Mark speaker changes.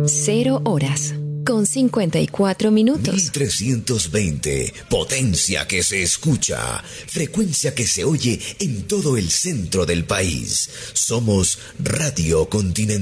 Speaker 1: 0 horas con 54 minutos.
Speaker 2: 1320, potencia que se escucha, frecuencia que se oye en todo el centro del país. Somos Radio Continental.